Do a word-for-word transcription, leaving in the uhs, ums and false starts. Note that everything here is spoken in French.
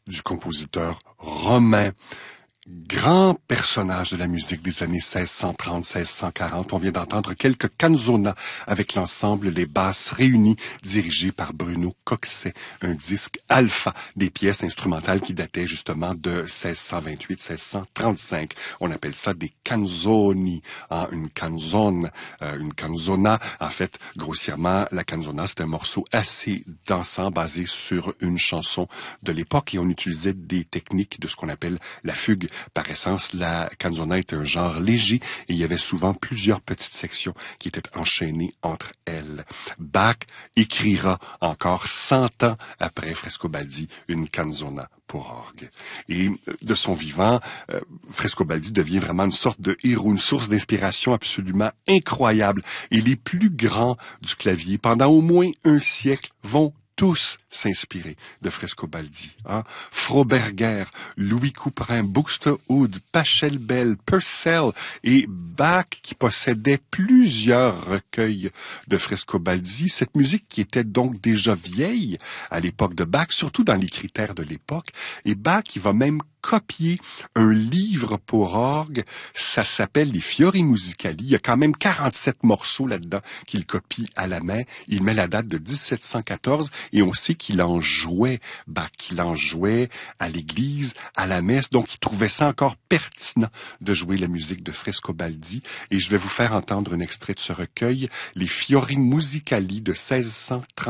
du compositeur romain. Grand personnage de la musique des années seize cent trente seize cent quarante. On vient d'entendre quelques canzonas avec l'ensemble Les Basses Réunies, dirigé par Bruno Coxet, un disque alpha des pièces instrumentales qui dataient justement de seize cent vingt-huit seize cent trente-cinq. On appelle ça des canzoni, hein, une canzone, euh, une canzona. En fait, grossièrement, la canzona, c'est un morceau assez dansant basé sur une chanson de l'époque et on utilisait des techniques de ce qu'on appelle la fugue. Par essence, la canzona est un genre léger et il y avait souvent plusieurs petites sections qui étaient enchaînées entre elles. Bach écrira encore cent ans après Frescobaldi une canzona pour orgue. Et de son vivant, euh, Frescobaldi devient vraiment une sorte de héros, une source d'inspiration absolument incroyable. Et les plus grands du clavier, pendant au moins un siècle, vont tous s'inspirer de Frescobaldi. Hein? Froberger, Louis Couperin, Buxtehude, Pachelbel, Purcell et Bach qui possédait plusieurs recueils de Frescobaldi. Cette musique qui était donc déjà vieille à l'époque de Bach, surtout dans les critères de l'époque. Et Bach, il va même copier un livre pour orgue. Ça s'appelle les Fiori Musicali. Il y a quand même quarante-sept morceaux là-dedans qu'il copie à la main. Il met la date de dix-sept cent quatorze et on sait qu'il en jouait, Bach, qu'il en jouait à l'église, à la messe. Donc, il trouvait ça encore pertinent de jouer la musique de Frescobaldi. Et je vais vous faire entendre un extrait de ce recueil, les Fiori Musicali de seize cent trente.